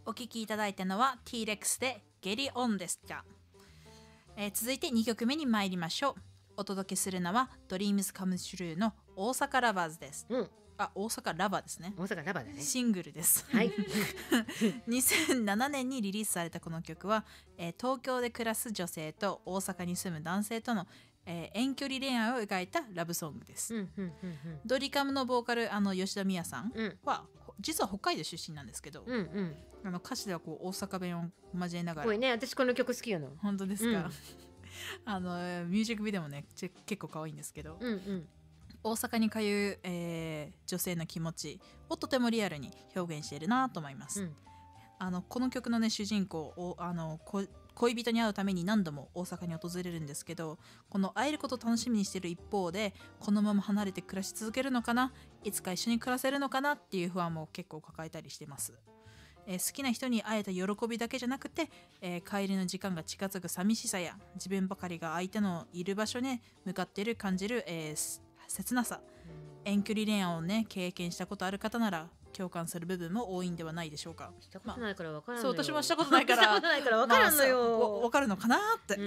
お聴きいただいたのは T-Rex でゲリオンでした。続いて2曲目に参りましょう。お届けするのは Dreams Come True の大阪ラバーズです。大阪ラバーですね。 大阪ラバーだね。 シングルです。 はい。 2007年にリリースされたこの曲は、東京で暮らす女性と大阪に住む男性との、遠距離恋愛を描いたラブソングです。ドリカムのボーカル吉田美也さんは、実は北海道出身なんですけど、歌詞ではこう大阪弁を交えながら。 これね、私この曲好きよの。 本当ですか？ミュージックビデオもね結構可愛いんですけど、大阪に通う、女性の気持ちをとてもリアルに表現しているなと思います。この曲のね主人公を恋人に会うために何度も大阪に訪れるんですけど、この会えることを楽しみにしている一方で、このまま離れて暮らし続けるのかな、いつか一緒に暮らせるのかなっていう不安も結構抱えたりしてます。好きな人に会えた喜びだけじゃなくて、帰りの時間が近づく寂しさや自分ばかりが相手のいる場所に向かっている感じる、切なさ、遠距離恋愛をね経験したことある方なら共感する部分も多いんではないでしょうか。 したことないから分からんそう、 のよ。 私もしたことないから分からんのよ。 分かるのかなって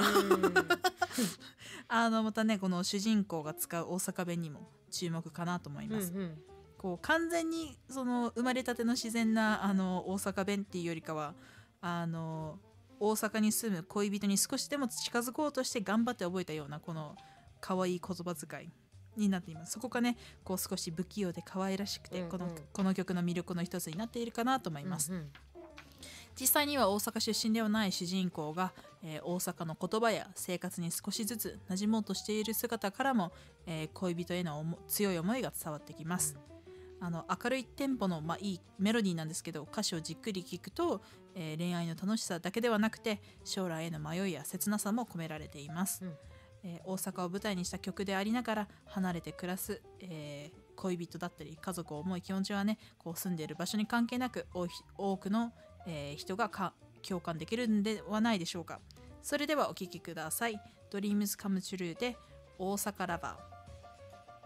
またねこの主人公が使う大阪弁にも注目かなと思います。こう完全にその生まれたての自然な大阪弁っていうよりかは大阪に住む恋人に少しでも近づこうとして頑張って覚えたようなこの可愛い言葉遣いになっています。そこがねこう少し不器用で可愛らしくて、この曲の魅力の一つになっているかなと思います。実際には大阪出身ではない主人公が、大阪の言葉や生活に少しずつ馴染もうとしている姿からも、恋人への強い思いが伝わってきます。明るいテンポの、いいメロディーなんですけど、歌詞をじっくり聴くと、恋愛の楽しさだけではなくて将来への迷いや切なさも込められています。大阪を舞台にした曲でありながら離れて暮らす、恋人だったり家族を思い気持ちはねこう住んでいる場所に関係なく多くの、人が共感できるんではないでしょうか。それではお聴きください。 Dreams Come True で大阪ラバー。